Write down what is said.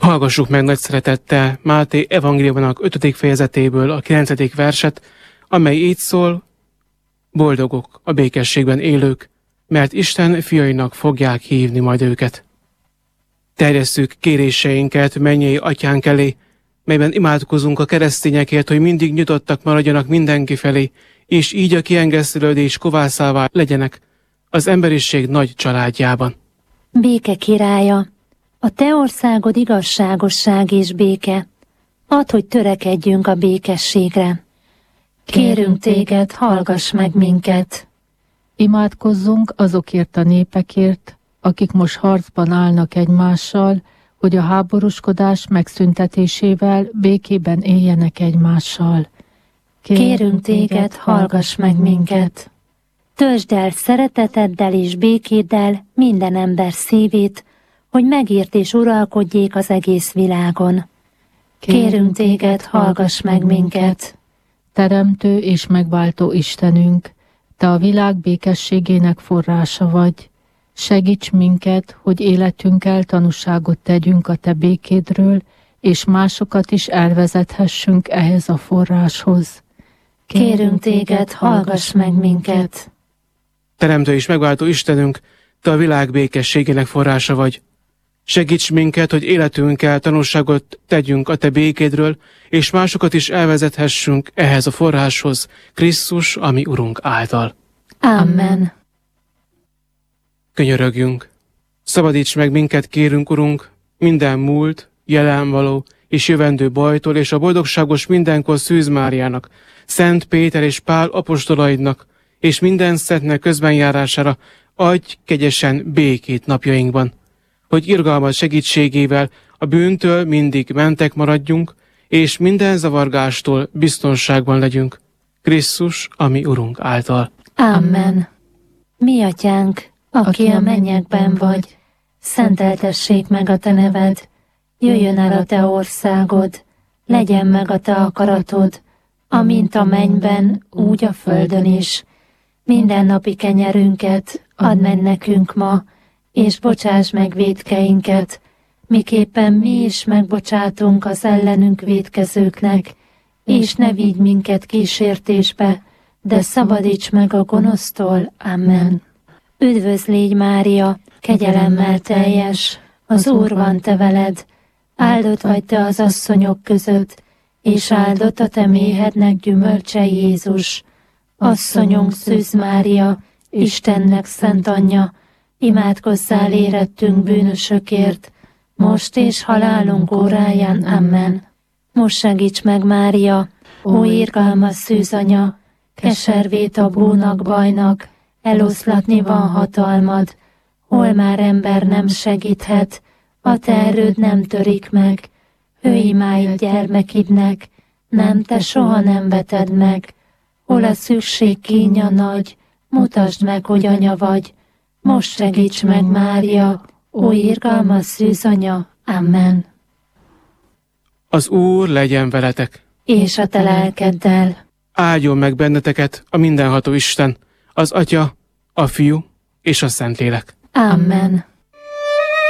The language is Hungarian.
Hallgassuk meg nagy szeretettel Máté evangéliumának 5. fejezetéből a 9. verset, amely így szól: boldogok a békességben élők, mert Isten fiainak fogják hívni majd őket. Terjesszük kéréseinket mennyei atyánk elé, melyben imádkozunk a keresztényekért, hogy mindig nyitottak maradjanak mindenki felé, és így a kiengesztelődés kovászává legyenek az emberiség nagy családjában. Béke királya, a te országod igazságosság és béke. Add, hogy törekedjünk a békességre. Kérünk téged, hallgass meg minket. Imádkozzunk azokért a népekért, akik most harcban állnak egymással, hogy a háborúskodás megszüntetésével békében éljenek egymással. Kérünk téged, hallgass meg minket. Töltsd el szereteteddel és békéddel minden ember szívét, hogy megért és uralkodjék az egész világon. Kérünk téged, hallgass meg minket. Teremtő és megváltó Istenünk, te a világ békességének forrása vagy. Segíts minket, hogy életünkkel tanúságot tegyünk a te békédről, és másokat is elvezethessünk ehhez a forráshoz. Kérünk téged, hallgass meg minket. Teremtő és megváltó Istenünk, te a világ békességének forrása vagy. Segíts minket, hogy életünkkel tanúságot tegyünk a te békédről, és másokat is elvezethessünk ehhez a forráshoz, Krisztus, ami Urunk által. Amen. Könyörögjünk! Szabadíts meg minket, kérünk, Urunk, minden múlt, jelenvaló és jövendő bajtól, és a boldogságos mindenkor Szűz Máriának, Szent Péter és Pál apostolaidnak, és minden szentnek közbenjárására adj kegyesen békét napjainkban, hogy irgalmas segítségével a bűntől mindig mentek maradjunk, és minden zavargástól biztonságban legyünk. Krisztus, ami Urunk által. Amen. Mi atyánk, aki a mennyekben vagy, szenteltessék meg a te neved, jöjjön el a te országod, legyen meg a te akaratod, amint a mennyben, úgy a földön is. Mindennapi kenyerünket add meg nekünk ma, és bocsáss meg vétkeinket, miképpen mi is megbocsátunk az ellenünk vétkezőknek, és ne vigy minket kísértésbe, de szabadíts meg a gonosztól. Amen. Üdvözl légy, Mária, kegyelemmel teljes, az Úr van te veled, áldott vagy te az asszonyok között, és áldott a te méhednek gyümölcse Jézus. Asszonyunk Szűz Mária, Istennek szent anyja, imádkozzál érettünk bűnösökért, most és halálunk óráján. Amen. Most segíts meg, Mária, ó irgalmas Szűz anya, keservét a búnak bajnak, eloszlatni van hatalmad, hol már ember nem segíthet, a te erőd nem törik meg, hőimáid gyermekidnek, nem, te soha nem veted meg, hol a szükség kínja nagy, mutasd meg, hogy anya vagy, most segíts meg, Mária, ó irgalmas Szűz anya. Amen. Az Úr legyen veletek, És a te lelkeddel. áldjon meg benneteket a mindenható Isten, az Atya, a Fiú és a Szentlélek. Amen.